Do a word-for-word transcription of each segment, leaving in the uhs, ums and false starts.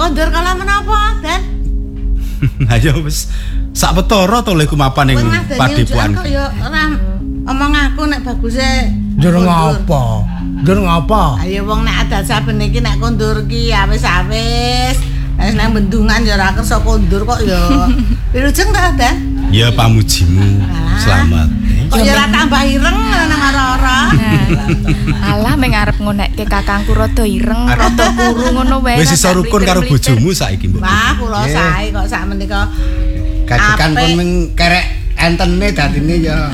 kondur kala menapa, Den? Ayo wis sak betara to lek kumapan ning padipuan. Kok ya ora omong aku nek baguse Njur ngapa? Njur ngapa? Ayo wong nek adat saben iki nek kondur ki ya wis-wis. Wis nang bendungan ya ora kersa kondur kok ya. Wilujeng ta, Den? Ya pamujimu. Selamat. Kok ya ora tambah ireng nang ora-ora. Alah meng arep ngonekke kakangku rada ireng, rada kuru ngono wae. Wis iso rukun karo bojomu saiki, Mbok. Wah, kula sae kok sak menika. Gajekan pun meng kerek entene dadine ya.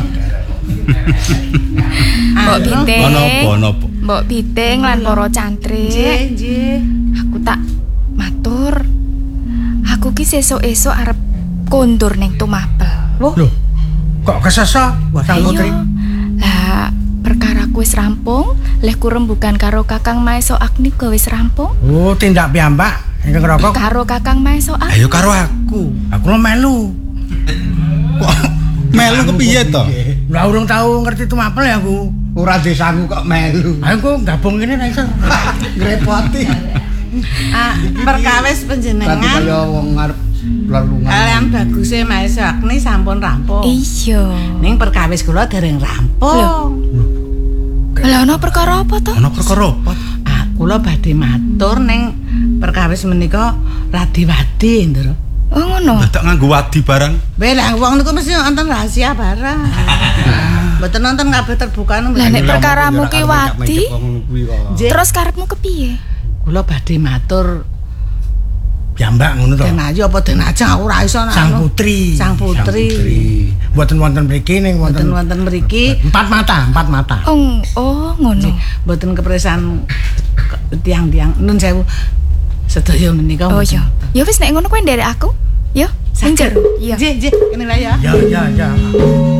Mbok Biting. Napa napa? Mbok Biting lan para cantrik. Nggih, nggih. Aku tak matur. Aku ki sesuk-esuk arep kondur ning Tumapel. Loh, kok kesasa Sang Putri? Lah, perkara ku wis rampung, leh ku rembugan karo Kakang Maeso Agni ku wis rampung. Oh, tindak piyambak ingkang rokok. Karo Kakang Maeso Agni. Ayo karo aku. Aku lo melu. Kok melu kepiye to? Lah urung tau ngerti Tumapel ya aku. Ora desaku kok melu. Ayo ku gabung kene ra iso. Ngrepoti. Ah, perkawis panjenengan. Kaya wong arep lelungan. Kalian baguse Maeso Agni sampun rampung. Iya. Ning perkawis kula dereng rampung. Lah ana perkara apa to? Ana perkara apa? Ah, kula badhe matur ning perkawis menika radi-wadi, Ndra. Oh ngono. Dadak nganggo wadi barang. Weh lah wong niku mesti wonten rahasia barang. Mboten nonton kabeh terbuka nang. Lah nek perkaramu ki wadi, Nggih, terus karepmu kepiye? kula badhe matur Piyambak ngono to. Den Ayu apa Den Ajeng aku ora iso nak. Sang Putri. Sang Putri. Mboten wonten mriki ning Mboten wonten wonten mriki. empat mata, empat mata. Oh, oh ngono. Mboten kepresan tiang-tiang nun sewu. Sedaya menika. Oh ya. Ya wis nek ngono kowe nderek aku. Yo, sing jero. Iya. Nggih, nggih, kene lah ya. Ya, ya, ya.